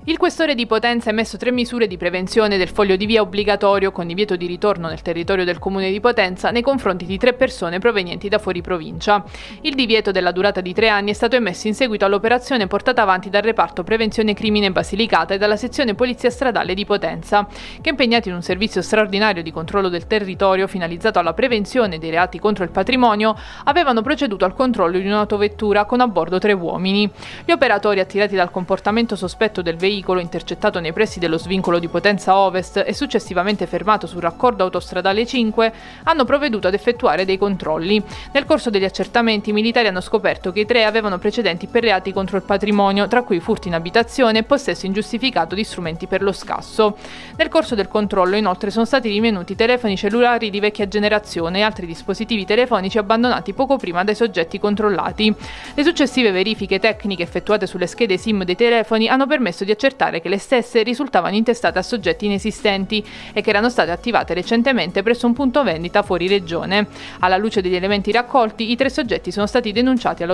Il questore di Potenza ha emesso 3 misure di prevenzione del foglio di via obbligatorio con divieto di ritorno nel territorio del comune di Potenza nei confronti di 3 persone provenienti da fuori provincia. Il divieto della durata di 3 anni è stato emesso in seguito all'operazione portata avanti dal reparto Prevenzione Crimine Basilicata e dalla sezione Polizia Stradale di Potenza, che impegnati in un servizio straordinario di controllo del territorio finalizzato alla prevenzione dei reati contro il patrimonio, avevano proceduto al controllo di un'autovettura con a bordo 3 uomini. Gli operatori, attirati dal comportamento sospetto del veicolo intercettato nei pressi dello svincolo di Potenza Ovest e successivamente fermato sul raccordo autostradale 5, hanno provveduto ad effettuare dei controlli. Nel corso degli accertamenti i militari hanno scoperto che i 3 avevano precedenti per reati contro il patrimonio, tra cui furti in abitazione e possesso ingiustificato di strumenti per lo scasso. Nel corso del controllo inoltre sono stati rinvenuti telefoni cellulari di vecchia generazione e altri dispositivi telefonici abbandonati poco prima dai soggetti controllati. Le successive verifiche tecniche effettuate sulle schede SIM dei telefoni hanno permesso di accertare che le stesse risultavano intestate a soggetti inesistenti e che erano state attivate recentemente presso un punto vendita fuori regione. Alla luce degli elementi raccolti, i 3 soggetti sono stati denunciati